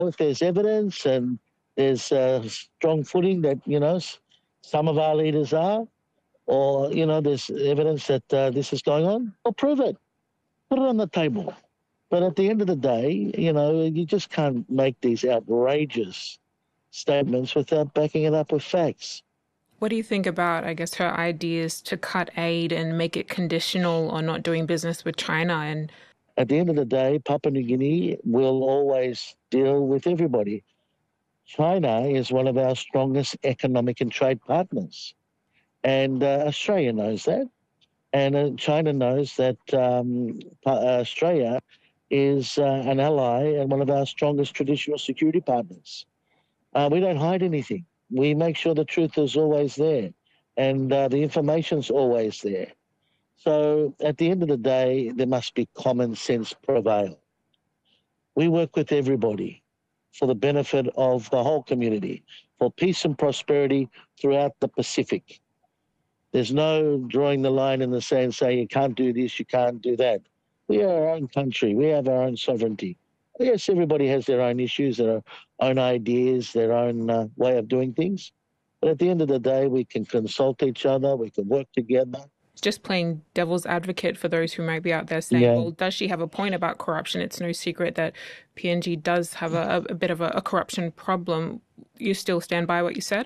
If there's evidence and there's strong footing that, some of our leaders are, or, there's evidence that this is going on, well, prove it. Put it on the table. But at the end of the day, you just can't make these outrageous statements without backing it up with facts. What do you think about, I guess, her ideas to cut aid and make it conditional on not doing business with China? And at the end of the day, Papua New Guinea will always deal with everybody. China is one of our strongest economic and trade partners. And Australia knows that. And China knows that Australia is an ally and one of our strongest traditional security partners. We don't hide anything. We make sure the truth is always there and the information's always there. So at the end of the day, there must be common sense prevail. We work with everybody for the benefit of the whole community, for peace and prosperity throughout the Pacific. There's no drawing the line in the sand saying you can't do this, you can't do that. We are our own country. We have our own sovereignty. Yes, everybody has their own issues, their own ideas, their own way of doing things. But at the end of the day, we can consult each other, we can work together. Just playing devil's advocate for those who might be out there saying, well, does she have a point about corruption? It's no secret that PNG does have a bit of a corruption problem. You still stand by what you said?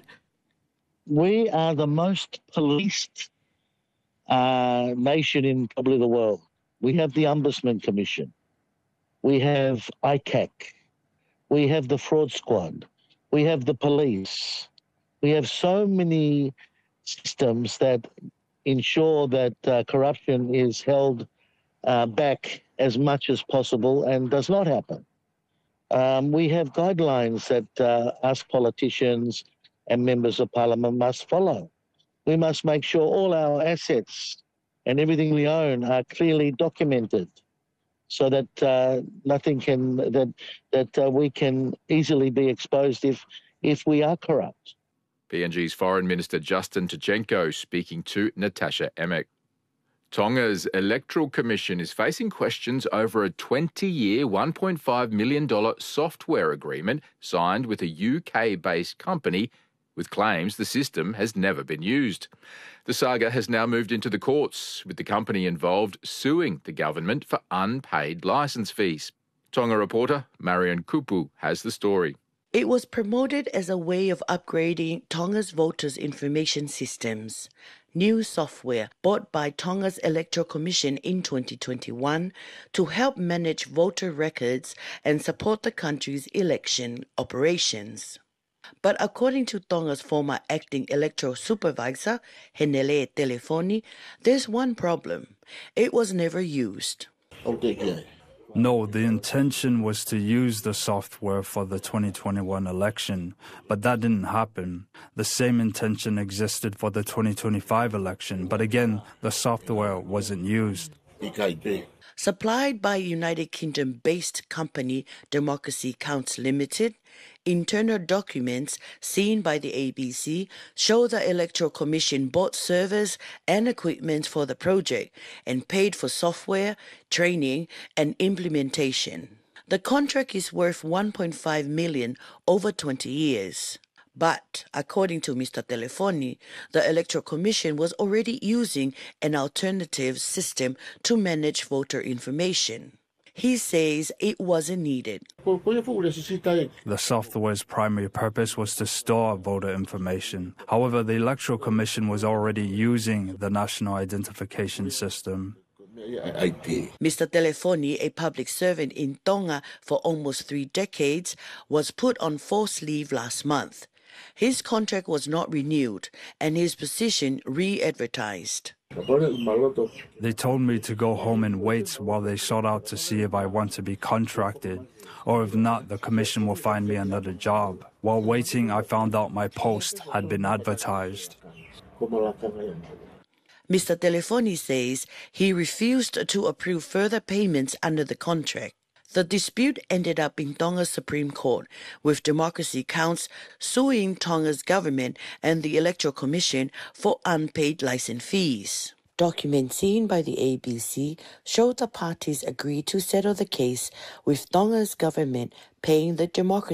We are the most policed nation in probably the world. We have the Ombudsman Commission. We have ICAC. We have the Fraud Squad. We have the police. We have so many systems that ensure that corruption is held back as much as possible and does not happen. We have guidelines that us politicians and members of parliament must follow. We must make sure all our assets and everything we own are clearly documented so that nothing can, that we can easily be exposed if we are corrupt. PNG's Foreign Minister Justin Tachenko speaking to Natasha Emek. Tonga's Electoral Commission is facing questions over a 20-year, $1.5 million software agreement signed with a UK-based company with claims the system has never been used. The saga has now moved into the courts, with the company involved suing the government for unpaid licence fees. Tonga reporter Marion Kupu has the story. It was promoted as a way of upgrading Tonga's voters' information systems. New software bought by Tonga's Electoral Commission in 2021 to help manage voter records and support the country's election operations. But according to Tonga's former acting electoral supervisor, Henele Telefoni, there's one problem. It was never used. No, the intention was to use the software for the 2021 election, but that didn't happen. The same intention existed for the 2025 election, but again, the software wasn't used. Supplied by United Kingdom-based company Democracy Counts Limited, internal documents seen by the ABC show the Electoral Commission bought servers and equipment for the project and paid for software, training, and implementation. The contract is worth $1.5 million over 20 years. But, according to Mr. Telefoni, the Electoral Commission was already using an alternative system to manage voter information. He says it wasn't needed. The software's primary purpose was to store voter information. However, the Electoral Commission was already using the National Identification System. Mr. Telefoni, a public servant in Tonga for almost 3 decades, was put on forced leave last month. His contract was not renewed and his position re-advertised. They told me to go home and wait while they sought out to see if I want to be contracted, or if not, the commission will find me another job. While waiting, I found out my post had been advertised. Mr. Telefoni says he refused to approve further payments under the contract. The dispute ended up in Tonga's Supreme Court, with Democracy Counts suing Tonga's government and the Electoral Commission for unpaid license fees. Documents seen by the ABC showed the parties agreed to settle the case, with Tonga's government paying the Democracy